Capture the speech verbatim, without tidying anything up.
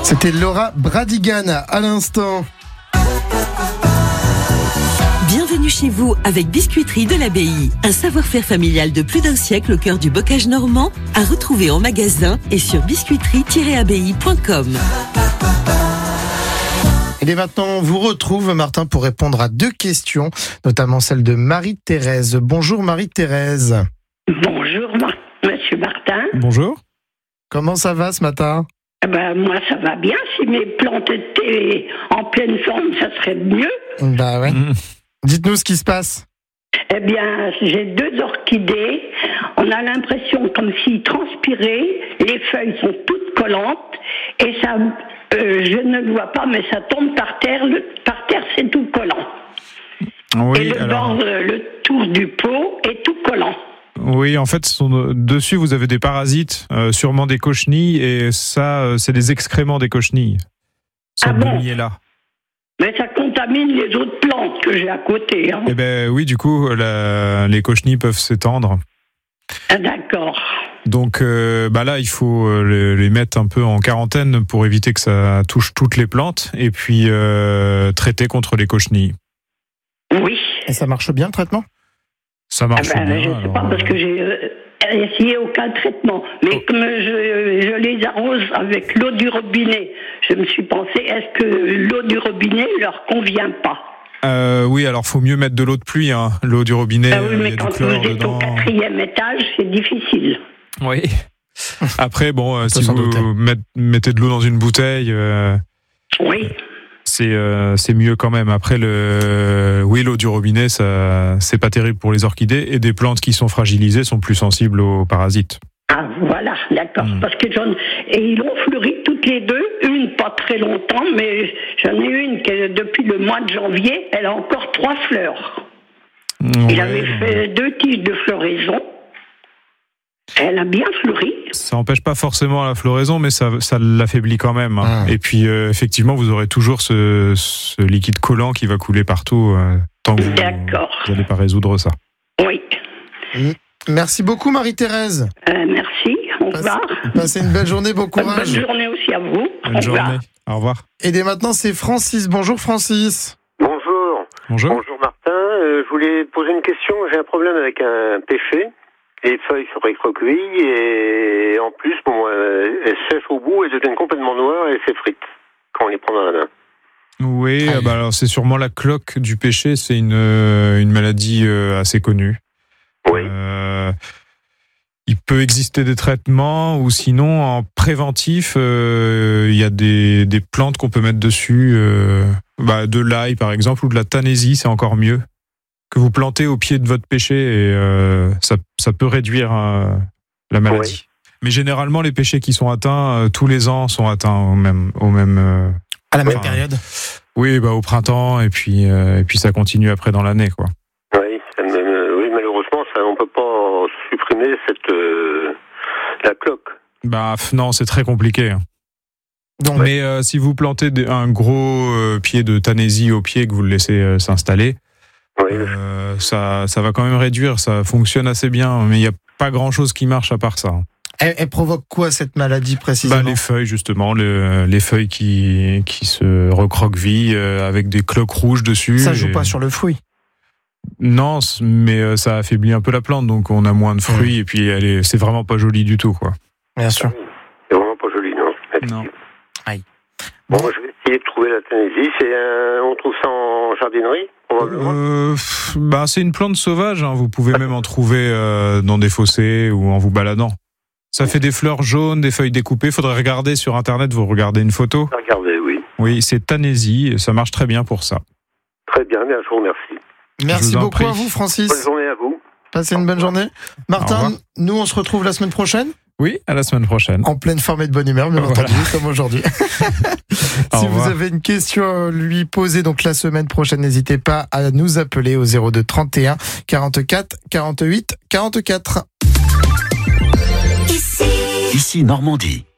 C'était Laura Bradigan à l'instant. Bienvenue chez vous avec Biscuiterie de l'Abbaye. Un savoir-faire familial de plus d'un siècle au cœur du bocage normand, à retrouver en magasin et sur biscuiterie tiret abbaye point com. Et maintenant, on vous retrouve, Martin, pour répondre à deux questions, notamment celle de Marie-Thérèse. Bonjour Marie-Thérèse. Bonjour, monsieur Martin. Bonjour. Comment ça va ce matin ? Eh ben, moi, ça va bien. Si mes plantes étaient en pleine forme, ça serait mieux. Bah ouais. Mmh. Dites-nous ce qui se passe. Eh bien, j'ai deux orchidées. On a l'impression comme s'ils transpiraient. Les feuilles sont toutes collantes. Et ça, euh, je ne le vois pas, mais ça tombe par terre. Le, par terre, c'est tout collant. Oui, et le alors... bord, le tour du pot est tout collant. Oui, en fait, son, dessus, vous avez des parasites, euh, sûrement des cochenilles, et ça, euh, c'est des excréments des cochenilles. Ah bon ? Là. Mais ça contamine les autres plantes que j'ai à côté. Hein. Eh ben oui, du coup, la, les cochenilles peuvent s'étendre. Ah, d'accord. Donc euh, bah là, il faut les, les mettre un peu en quarantaine pour éviter que ça touche toutes les plantes, et puis euh, traiter contre les cochenilles. Oui. Et ça marche bien le traitement ? Ça marche ah ben, bien. Je ne sais alors... pas, parce que j'ai euh, essayé aucun traitement. Mais oh. comme je, je les arrose avec l'eau du robinet, je me suis pensé, est-ce que l'eau du robinet leur convient pas ? Euh, oui, alors faut mieux mettre de l'eau de pluie, hein. L'eau du robinet. Ah oui, mais y a quand du chlore vous êtes dedans. au quatrième étage, c'est difficile. Oui. Après, bon, euh, si vous met, mettez de l'eau dans une bouteille, euh, oui. c'est euh, c'est mieux quand même. Après, le, oui, l'eau du robinet, ça, c'est pas terrible pour les orchidées, et des plantes qui sont fragilisées sont plus sensibles aux parasites. Ah, voilà, d'accord. Mmh. Parce que j'en, et ils ont fleuri toutes les deux, une pas très longtemps, mais j'en ai une qui, depuis le mois de janvier, elle a encore trois fleurs. Ouais. Il avait fait deux tiges de floraison. Elle a bien fleuri. Ça n'empêche pas forcément la floraison, mais ça, ça l'affaiblit quand même. Hein. Ah. Et puis, euh, effectivement, vous aurez toujours ce, ce liquide collant qui va couler partout euh, tant que vous n'allez pas résoudre ça. Oui. Mmh. Merci beaucoup, Marie-Thérèse. Euh, merci. Au revoir. Passez une belle journée, bon courage. Bonne journée aussi à vous. Bonne journée. Au revoir. Et dès maintenant, c'est Francis. Bonjour, Francis. Bonjour. Bonjour. Bonjour, Martin. Euh, je voulais poser une question. J'ai un problème avec un pêcher. Les feuilles sont recroquevillées et en plus, bon, euh, elles sèchent au bout et deviennent complètement noires et s'effritent quand on les prend dans la main. Oui, ah, bah alors c'est sûrement la cloque du pêcher. C'est une, une maladie euh, assez connue. Oui. Euh, il peut exister des traitements, ou sinon en préventif, euh, il y a des, des plantes qu'on peut mettre dessus, euh, bah, de l'ail par exemple, ou de la tanésie, c'est encore mieux, que vous plantez au pied de votre pêcher, et euh, ça, ça peut réduire euh, la maladie. Oui. Mais généralement, les pêchers qui sont atteints, euh, tous les ans, sont atteints au même... Au même euh, à la même enfin, période. Oui, bah, au printemps, et puis, euh, et puis ça continue après dans l'année, quoi. Oui, euh, oui, malheureusement, ça, on ne peut pas supprimer cette, euh, la cloque. Bah non, c'est très compliqué. Donc, mais euh, si vous plantez un gros euh, pied de tanésie au pied, que vous le laissez euh, s'installer, oui. euh, ça, ça va quand même réduire, ça fonctionne assez bien, mais il n'y a pas grand-chose qui marche à part ça. Elle, elle provoque quoi, cette maladie précisément ? Bah, les feuilles, justement, le, les feuilles qui, qui se recroquevillent euh, avec des cloques rouges dessus. Ça ne joue et... pas sur le fruit ? Non, mais ça affaiblit un peu la plante, donc on a moins de fruits, mmh. et puis elle est, c'est vraiment pas joli du tout, quoi. Bien sûr. C'est vraiment pas joli, non. Non. Aïe. Bon, bon, je vais essayer de trouver la tanésie. C'est un... On trouve ça en jardinerie, probablement. Euh, bah, c'est une plante sauvage, hein. Vous pouvez même en trouver euh, dans des fossés ou en vous baladant. Ça fait des fleurs jaunes, des feuilles découpées. Faudrait regarder sur Internet, vous regardez une photo. Regardez, oui. Oui, c'est tanésie, et ça marche très bien pour ça. Très bien, bien, je vous remercie. Merci beaucoup prie. à vous, Francis. Bonne journée à vous. Passez une bonne journée. Martin, nous, on se retrouve la semaine prochaine ? Oui, à la semaine prochaine. En pleine forme et de bonne humeur, bien voilà. entendu, comme aujourd'hui. Si vous avez une question à lui poser, donc la semaine prochaine, n'hésitez pas à nous appeler au zéro deux trente et un quarante-quatre quarante-huit quarante-quatre. Ici, Ici Normandie.